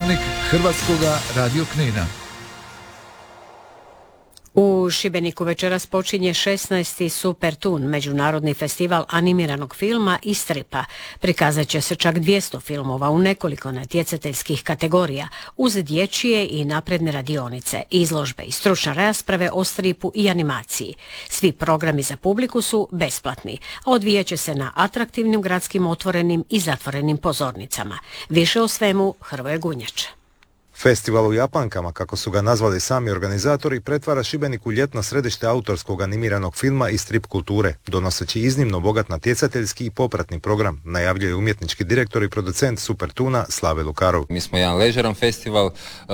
Dnevnik Hrvatskoga radio Knina. U Šibeniku večeras počinje 16. Super Toon, međunarodni festival animiranog filma i stripa. Prikazat će se čak 200 filmova u nekoliko natjecateljskih kategorija, uz dječje i napredne radionice, izložbe i stručne rasprave o stripu i animaciji. Svi programi za publiku su besplatni, a odvijat će se na atraktivnim gradskim otvorenim i zatvorenim pozornicama. Više o svemu Hrvoje Gunjač. Festival u Japankama, kako su ga nazvali sami organizatori, pretvara Šibenik u ljetno središte autorskog animiranog filma i strip kulture, donoseći iznimno bogat natjecateljski i popratni program, najavljuje umjetnički direktor i producent Super Toona Slave Lukarov. Mi smo jedan ležeran festival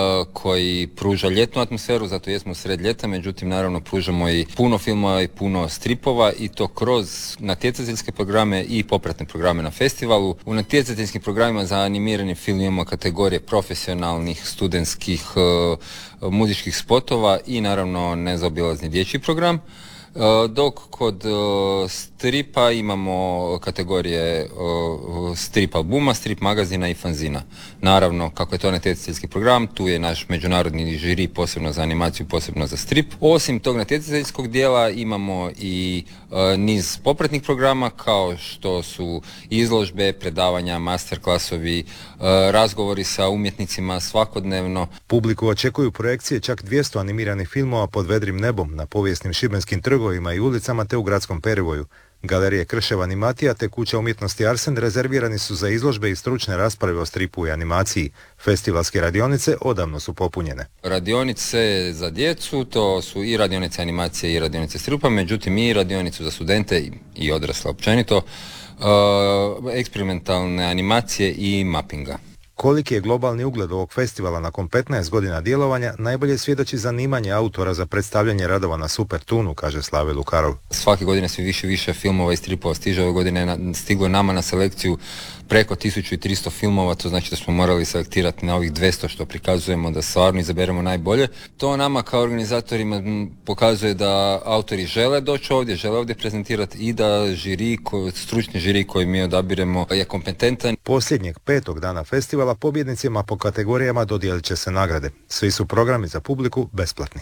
koji pruža ljetnu atmosferu, zato jesmo sred ljeta, međutim naravno pružamo i puno filmova i puno stripova i to kroz natjecateljske programe i popratne programe na festivalu. U natjecateljskim programima za animirani film imamo kategorije profesionalnih, studentskih, muzičkih spotova i naravno nezaobilazni dječji program. Dok kod stripa imamo kategorije strip albuma, strip magazina i fanzina. Naravno, kako je to natjecateljski program, tu je naš međunarodni žiri posebno za animaciju, posebno za strip. Osim tog natjecateljskog dijela imamo i niz popratnih programa kao što su izložbe, predavanja, masterklasovi, razgovori sa umjetnicima svakodnevno. Publiku očekuju projekcije čak 200 animiranih filmova pod vedrim nebom na povijesnim šibenskim trgovima i ulicama te u gradskom perivoju. Galerije Krševan i Matija te kuća umjetnosti Arsen rezervirani su za izložbe i stručne rasprave o stripu i animaciji. Festivalske radionice odavno su popunjene. Radionice za djecu, to su i radionice animacije i radionice stripa, međutim i radionicu za studente i odrasle općenito, eksperimentalne animacije i mappinga. Koliki je globalni ugled ovog festivala nakon 15 godina djelovanja, najbolje svjedoči zanimanje autora za predstavljanje radova na Super Toonu, kaže Slave Lukarov. Svake godine sve više filmova i stripova stiže. Ove godine je stiglo nama na selekciju preko 1300 filmova, to znači da smo morali selektirati na ovih 200 što prikazujemo, da stvarno izaberemo najbolje. To nama kao organizatorima pokazuje da autori žele doći ovdje, žele ovdje prezentirati i da stručni žiri koji mi odabiremo je kompetentan. Posljednjeg 5. dana festivala pobjednicima po kategorijama dodijelit će se nagrade. Svi su programi za publiku besplatni.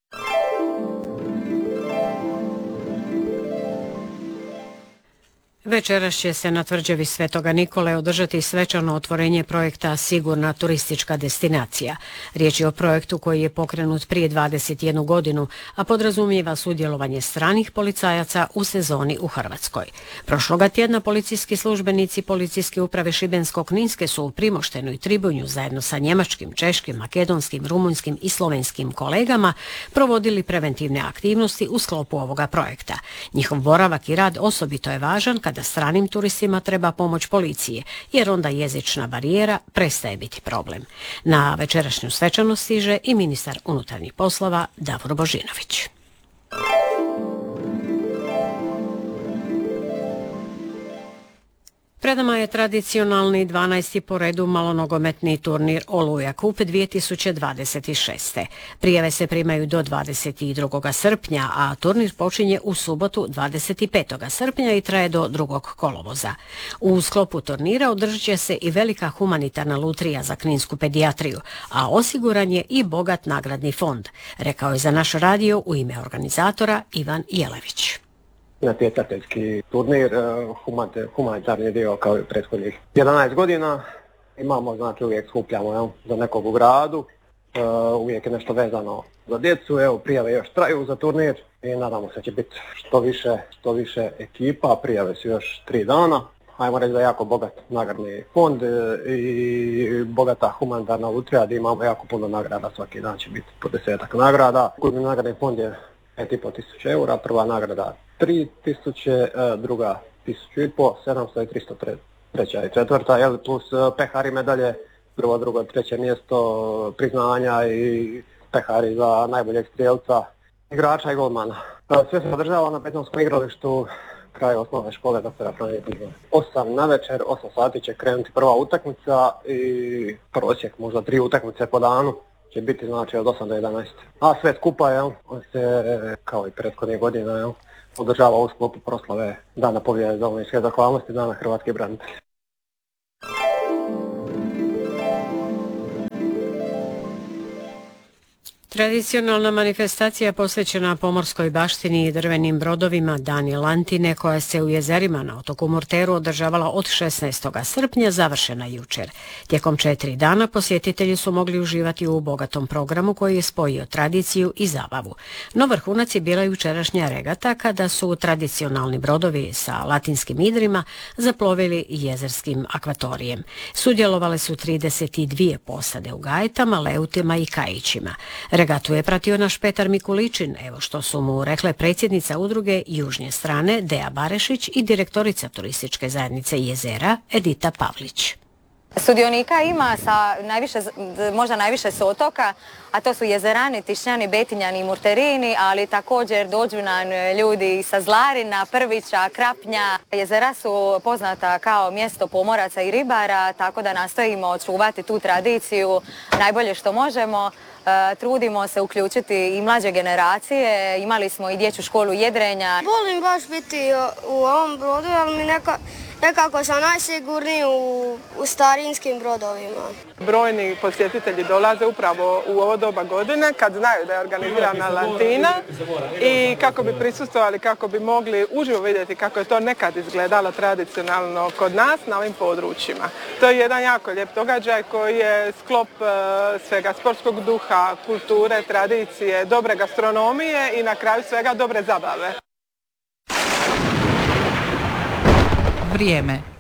Večeras će se na tvrđavi Svetoga Nikole održati svečano otvorenje projekta Sigurna turistička destinacija. Riječ je o projektu koji je pokrenut prije 21 godinu, a podrazumijeva sudjelovanje stranih policajaca u sezoni u Hrvatskoj. Prošloga tjedna policijski službenici Policijske uprave Šibensko-kninske su u Primoštenu i Tribunju zajedno sa njemačkim, češkim, makedonskim, rumunjskim i slovenskim kolegama provodili preventivne aktivnosti u sklopu ovoga projekta. Njihov boravak i rad osobito je važan kada stranim turistima treba pomoć policije, jer onda jezična barijera prestaje biti problem. Na večerašnju svečanost stiže i ministar unutarnjih poslova Davor Božinović. Pred nama je tradicionalni 12. po redu malonogometni turnir Oluja Cup 2026. Prijave se primaju do 22. srpnja, a turnir počinje u subotu 25. srpnja i traje do 2. kolovoza. U sklopu turnira održat će se i velika humanitarna lutrija za kninsku pedijatriju, a osiguran je i bogat nagradni fond, rekao je za naš radio u ime organizatora Ivan Jelević. Natjecateljski turnir, humanitarni dio kao i prethodnih 11 godina. Imamo, znači uvijek skupljamo za nekog u gradu, uvijek je nešto vezano za djecu, evo prijave još traju za turnir i nadamo se će biti što više ekipa, prijave su još 3 dana. Ajmo reći da je jako bogat nagradni fond i bogata humanitarna lutrija gdje imamo jako puno nagrada, svaki dan će biti po 10 nagrada. Ukupni nagradni fond je 5.500 eura, prva nagrada 3.000, druga 1.500, 700 i 300, treća i četvrta, plus pehari medalje, prvo, drugo, treće mjesto, priznanja i pehari za najboljeg strijelca, igrača i golmana. Sve se održava na betonskom igralištu kraj osnovne škole dr. Franje Tuđmana. 8 na večer, 8 sati će krenuti prva utakmica i prosjek možda 3 utakmice po danu će biti znači od 8 do 11. A sve skupa on se kao i prethodnih godina održava u sklopu proslave Dana pobjede domovinske zahvalnosti, Dana hrvatskih branitelja. Tradicionalna manifestacija posvećena pomorskoj baštini i drvenim brodovima Dani Lantine, koja se u jezerima na otoku Murteru održavala od 16. srpnja, završena jučer. Tijekom 4 dana posjetitelji su mogli uživati u bogatom programu koji je spojio tradiciju i zabavu. No vrhunac je bila jučerašnja regata kada su tradicionalni brodovi sa latinskim idrima zaplovili jezerskim akvatorijem. Sudjelovale su 32 posade u gajetama, leutima i kajićima. Regatu je pratio naš Petar Mikuličin, evo što su mu rekle predsjednica udruge Južnje strane Deja Barešić i direktorica turističke zajednice Jezera Edita Pavlić. Sudionika ima možda najviše s otoka, a to su Jezerani, Tišnjani, Betinjani i Murterini, ali također dođu nam ljudi sa Zlarina, Prvića, Krapnja. Jezera su poznata kao mjesto pomoraca i ribara, tako da nastojimo očuvati tu tradiciju najbolje što možemo. Trudimo se uključiti i mlađe generacije, imali smo i dječju školu jedrenja. Volim baš biti u ovom brodu, ali mi nekako sam najsigurniji u starinskim brodovima. Brojni posjetitelji dolaze upravo u ovo doba godine kad znaju da je organizirana Lantina i kako bi prisustvovali, kako bi mogli uživo vidjeti kako je to nekad izgledalo tradicionalno kod nas na ovim područjima. To je jedan jako lijep događaj koji je sklop svega sportskog duha, kulture, tradicije, dobre gastronomije i na kraju svega dobre zabave. Vrijeme.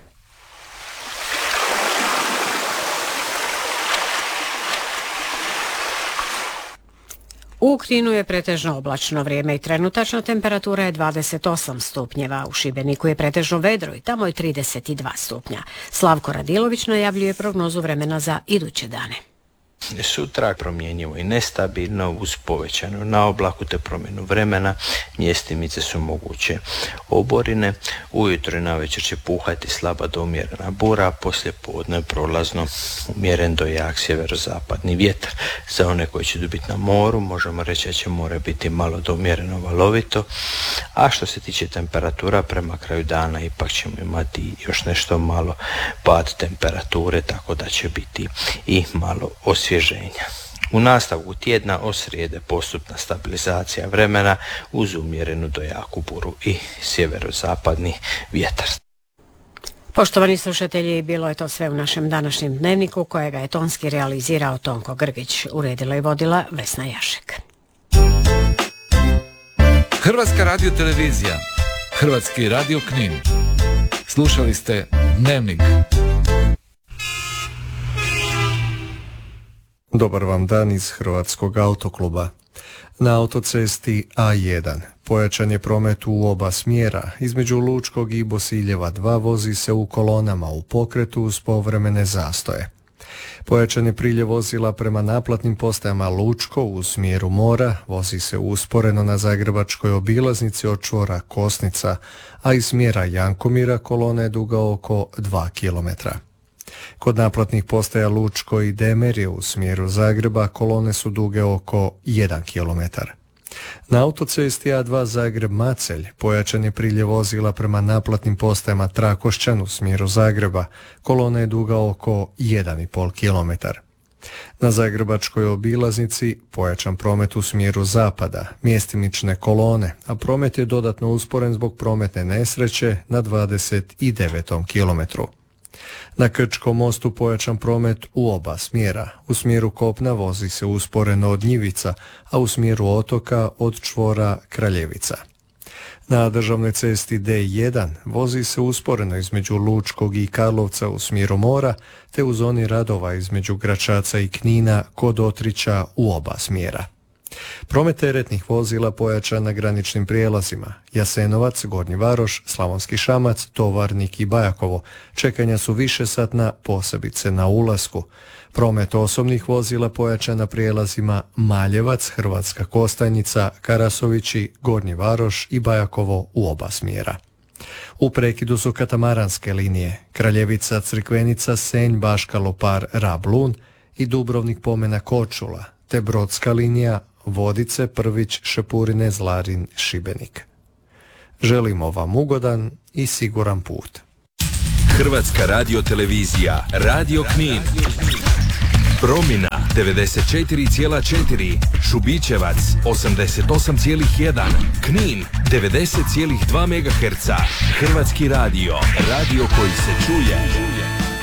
U Kninu je pretežno oblačno vrijeme i trenutačna temperatura je 28 stupnjeva. U Šibeniku je pretežno vedro i tamo je 32 stupnja. Slavko Radilović najavljuje prognozu vremena za iduće dane. Sutra promjenjivo i nestabilno uz povećanu na oblaku te promjenu vremena, mjestimice su moguće oborine, ujutro i navečer će puhati slaba do umjerena bura, poslije podne prolazno umjeren do jak sjeverozapadni vjetar. Za one koji će biti na moru možemo reći da će more biti malo do umjereno valovito, a što se tiče temperatura prema kraju dana ipak ćemo imati još nešto malo pad temperature, tako da će biti i malo osvježenja. U nastavku tjedna od srijede postupna stabilizacija vremena uz umjerenu do jaku buru i sjeverozapadni vjetar. Poštovani slušatelji, bilo je to sve u našem današnjem dnevniku kojega je tonski realizirao Tonko Grgić, uredila i vodila Vesna Jašek. Hrvatska radiotelevizija, Hrvatski radio Knin. Slušali ste Dnevnik. Dobar vam dan iz Hrvatskog autokluba. Na autocesti A1 pojačan je promet u oba smjera. Između Lučkog i Bosiljeva 2 vozi se u kolonama u pokretu uz povremene zastoje. Pojačan je priljev vozila prema naplatnim postajama Lučko u smjeru mora, vozi se usporeno na zagrebačkoj obilaznici od čvora Kosnica, a iz smjera Jankomira kolona je duga oko 2 km. Kod naplatnih postaja Lučko i Demerje u smjeru Zagreba kolone su duge oko 1 km. Na autocesti A2 Zagreb-Macelj pojačan je priljev vozila prema naplatnim postajama Trakošćan u smjeru Zagreba, kolona je duga oko 1,5 km. Na zagrebačkoj obilaznici pojačan promet u smjeru zapada, mjestimične kolone, a promet je dodatno usporen zbog prometne nesreće na 29. kilometru. Na Krčkom mostu pojačan promet u oba smjera. U smjeru kopna vozi se usporeno od Njivica, a u smjeru otoka od čvora Kraljevica. Na državnoj cesti D1 vozi se usporeno između Lučkog i Karlovca u smjeru mora, te u zoni radova između Gračaca i Knina kod Otrića u oba smjera. Promet teretnih vozila pojačan na graničnim prijelazima. Jasenovac, Gornji Varoš, Slavonski Šamac, Tovarnik i Bajakovo. Čekanja su višesatna, posebice na ulasku. Promet osobnih vozila pojačan na prijelazima Maljevac, Hrvatska Kostajnica, Karasovići, Gornji Varoš i Bajakovo u oba smjera. U prekidu su katamaranske linije Kraljevica, Crkvenica, Senj, Baška, Lopar, Rab, Lun i Dubrovnik, Pomena, Korčula, te brodska linija Vodice, Prvić, Šepurine, Zlarin, Šibenik. Želimo vam ugodan i siguran put. Hrvatska radiotelevizija, Radio Knin. Promina 94,4, Šubićevac 88,1, Knin 90,2 MHz. Hrvatski radio, radio koji se čuje.